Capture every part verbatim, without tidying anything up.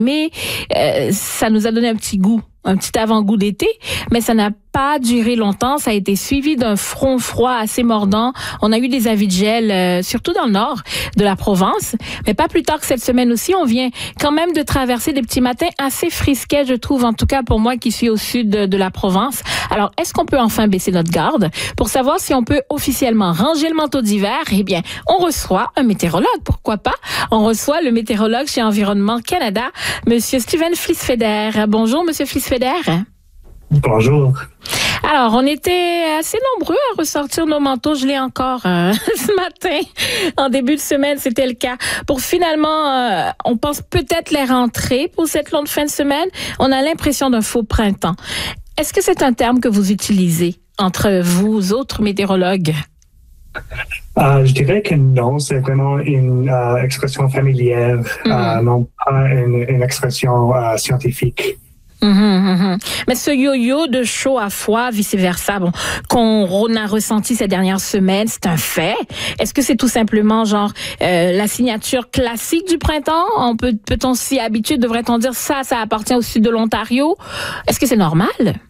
Mais euh, ça nous a donné un petit goût, un petit avant-goût d'été, mais ça n'a pas duré longtemps. Ça a été suivi d'un front froid assez mordant. On a eu des avis de gel, euh, surtout dans le nord de la Provence. Mais pas plus tard que cette semaine aussi, on vient quand même de traverser des petits matins assez frisquets, je trouve, en tout cas pour moi qui suis au sud de, de la Provence. Alors, est-ce qu'on peut enfin baisser notre garde? Pour savoir si on peut officiellement ranger le manteau d'hiver, eh bien, on reçoit un météorologue, pourquoi pas? On reçoit le météorologue chez Environnement Canada, Monsieur Steven Fliesfeder. Bonjour, Monsieur Fliesfeder. Bonjour. Alors, on était assez nombreux à ressortir nos manteaux. Je l'ai encore euh, ce matin. En début de semaine, c'était le cas. Pour finalement, euh, on pense peut-être les rentrer pour cette longue fin de semaine. On a l'impression d'un faux printemps. Est-ce que c'est un terme que vous utilisez entre vous autres météorologues? Euh, je dirais que non, c'est vraiment une euh, expression familière, mm. euh, non pas une, une expression euh, scientifique. Mmh, mmh. Mais ce yo-yo de chaud à froid, vice-versa, bon, qu'on a ressenti ces dernières semaines, c'est un fait. Est-ce que c'est tout simplement genre euh, la signature classique du printemps? On peut, peut-on s'y habituer? Devrait-on dire ça, ça appartient au sud de l'Ontario? Est-ce que c'est normal?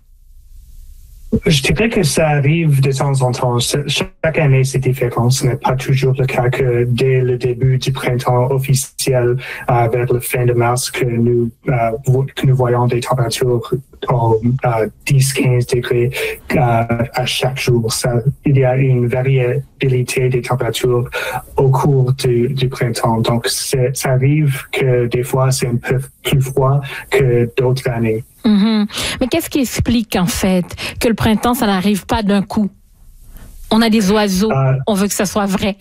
Je dirais que ça arrive de temps en temps. Chaque année, c'est différent. Ce n'est pas toujours le cas que dès le début du printemps officiel, euh, vers la fin de mars, que nous, euh, que nous voyons des températures à dix à quinze degrés euh, à chaque jour. Ça, il y a une variabilité des températures au cours du, du printemps. Donc, ça arrive que des fois, c'est un peu plus froid que d'autres années. Mmh. Mais qu'est-ce qui explique, en fait, que le printemps, ça n'arrive pas d'un coup? On a des oiseaux, euh, on veut que ça soit vrai.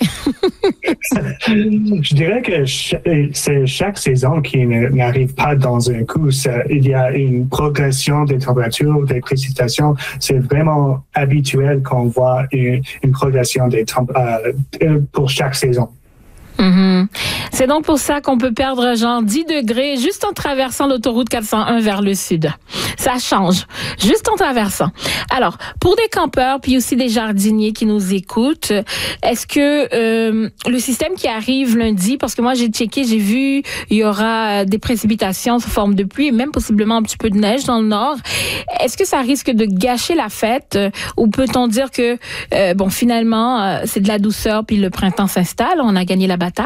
Je dirais que ch- c'est chaque saison qui n'arrive pas dans un coup. Ça, il y a une progression des températures, des précipitations. C'est vraiment habituel qu'on voit une, une progression des temp- euh, pour chaque saison. Mmh. C'est donc pour ça qu'on peut perdre genre dix degrés juste en traversant l'autoroute quatre cent un vers le sud. Ça change, juste en traversant. Alors, pour des campeurs, puis aussi des jardiniers qui nous écoutent, est-ce que euh, le système qui arrive lundi, parce que moi j'ai checké, j'ai vu, il y aura des précipitations sous forme de pluie et même possiblement un petit peu de neige dans le nord. Est-ce que ça risque de gâcher la fête ou peut-on dire que, euh, bon, finalement, euh, c'est de la douceur puis le printemps s'installe, on a gagné la bataille?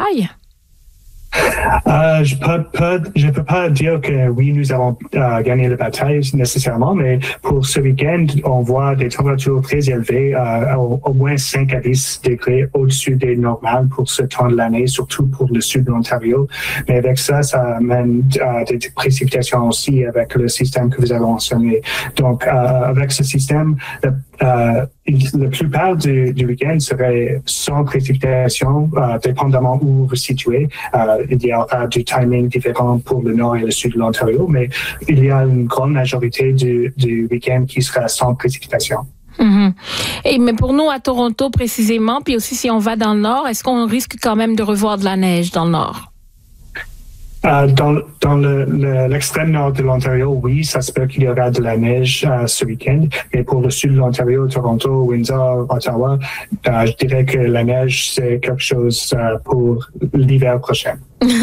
Euh, je peux pas, je peux pas dire que oui, nous avons euh, gagné la bataille nécessairement, mais pour ce week-end, on voit des températures très élevées, euh, au, au moins cinq à dix degrés au-dessus des normales pour ce temps de l'année, surtout pour le sud de l'Ontario. Mais avec ça, ça amène euh, des précipitations aussi avec le système que vous avez mentionné. Donc, euh, avec ce système, le, euh, la plupart du, du week-end serait sans précipitation, euh, dépendamment où vous situez. Euh, il y aura du timing différent pour le nord et le sud de l'Ontario, mais il y a une grande majorité du, du week-end qui sera sans précipitation. Mmh. Et mais pour nous à Toronto précisément, puis aussi si on va dans le nord, est-ce qu'on risque quand même de revoir de la neige dans le nord? Euh, dans dans le, le, l'extrême nord de l'Ontario, oui, ça se peut qu'il y aura de la neige euh, ce week-end. Mais pour le sud de l'Ontario, Toronto, Windsor, Ottawa, euh, je dirais que la neige, c'est quelque chose euh, pour l'hiver prochain.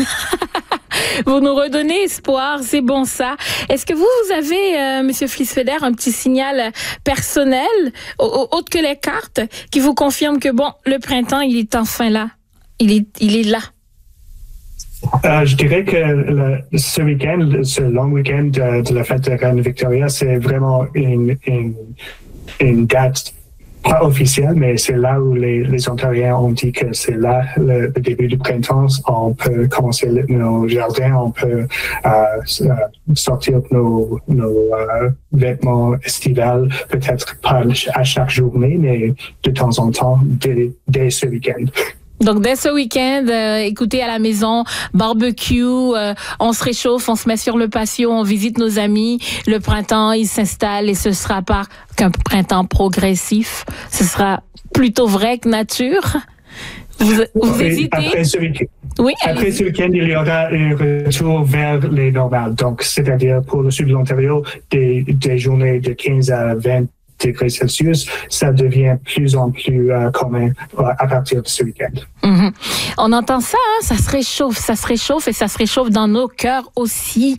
Vous nous redonnez espoir, c'est bon ça. Est-ce que vous, vous avez, euh, Monsieur Fliesfeder, un petit signal personnel, autre que les cartes, qui vous confirme que bon, le printemps, il est enfin là. Il est, il est là. Euh, je dirais que le, ce week-end, ce long week-end de, de la fête de Reine Victoria, c'est vraiment une, une, une date pas officielle, mais c'est là où les, les Ontariens ont dit que c'est là le, le début du printemps. On peut commencer nos jardins, on peut euh, sortir nos, nos euh, vêtements estivales, peut-être pas à chaque journée, mais de temps en temps, dès, dès ce week-end. Donc, dès ce week-end, euh, écoutez à la maison, barbecue, euh, on se réchauffe, on se met sur le patio, on visite nos amis. Le printemps, il s'installe et ce sera pas qu'un printemps progressif. Ce sera plutôt vrai que nature. Vous, vous oui, hésitez? Après ce week-end. Oui, Après ce week-end, il y aura un retour vers les normales. Donc, c'est-à-dire pour le sud de l'Ontario, des, des journées de quinze à vingt degrés Celsius, ça devient plus en plus euh, commun euh, à partir de ce week-end. Mm-hmm. On entend ça, hein? Ça se réchauffe, ça se réchauffe et ça se réchauffe dans nos cœurs aussi.